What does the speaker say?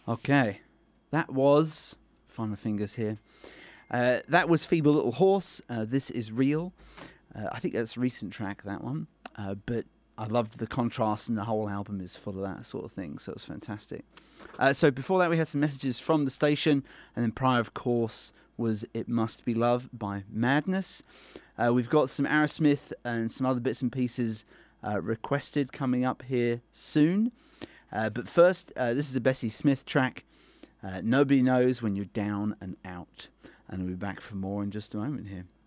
Okay, that was, find my fingers here. That was Feeble Little Horse. This is Real. I think that's a recent track, that one. But I loved the contrast, and the whole album is full of that sort of thing, so it was fantastic. So before that, we had some messages from the station, and then prior, of course, was It Must Be Love by Madness. We've got some Aerosmith and some other bits and pieces requested coming up here soon. But first, this is a Bessie Smith track. Nobody Knows When You're Down and Out. And we'll be back for more in just a moment here.